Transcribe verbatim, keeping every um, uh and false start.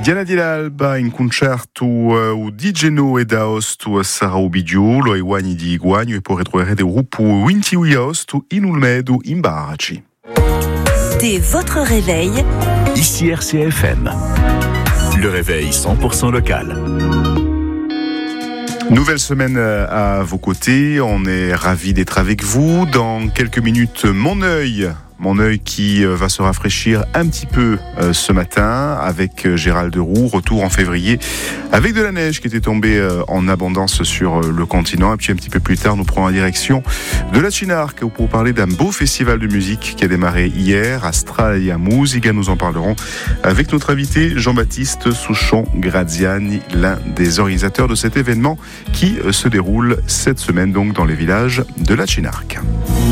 Diana di l'Alba in concerto uh, di Geno e d'Aosto sarà Obidio, lo Iwani di Iguagno e poi retrouverete del gruppo Winti Aosto in Ulmedo in Baraci. Dès votre réveil, ici R C F M, le réveil cent pour cent local. Nouvelle semaine à vos côtés, on est ravis d'être avec vous. Dans quelques minutes, mon œil, mon œil qui va se rafraîchir un petit peu ce matin avec Gérald Roux, retour en février avec de la neige qui était tombée en abondance sur le continent. Et puis un petit peu plus tard, nous prenons la direction de la Chinarque pour parler d'un beau festival de musique qui a démarré hier, Astralia Musica. Nous en parlerons avec notre invité Jean-Baptiste Souchon-Graziani, l'un des organisateurs de cet événement qui se déroule cette semaine donc dans les villages de la Chinarque.